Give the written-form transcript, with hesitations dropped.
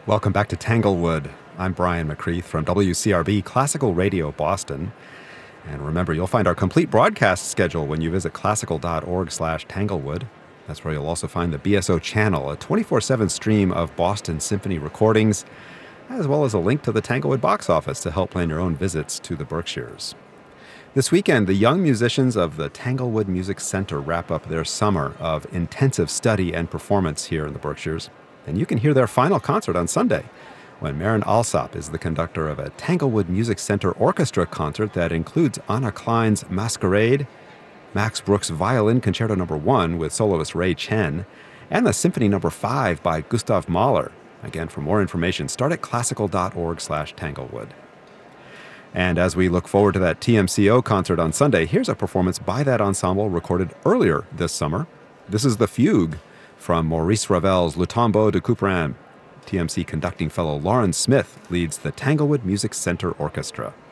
Welcome back to Tanglewood. I'm Brian McCreath from WCRB Classical Radio Boston. And remember, you'll find our complete broadcast schedule when you visit classical.org/Tanglewood. That's where you'll also find the BSO channel, a 24/7 stream of Boston Symphony recordings, as well as a link to the Tanglewood box office to help plan your own visits to the Berkshires. This weekend, the young musicians of the Tanglewood Music Center wrap up their summer of intensive study and performance here in the Berkshires. And you can hear their final concert on Sunday, when Maren Alsop is the conductor of a Tanglewood Music Center orchestra concert that includes Anna Klein's Masquerade, Max Bruch's Violin Concerto No. 1 with soloist Ray Chen, and the Symphony No. 5 by Gustav Mahler. Again, for more information, start at classical.org/Tanglewood. And as we look forward to that TMCO concert on Sunday, here's a performance by that ensemble recorded earlier this summer. This is the Fugue from Maurice Ravel's Le Tombeau de Couperin. TMC conducting fellow Lauren Smith leads the Tanglewood Music Center Orchestra.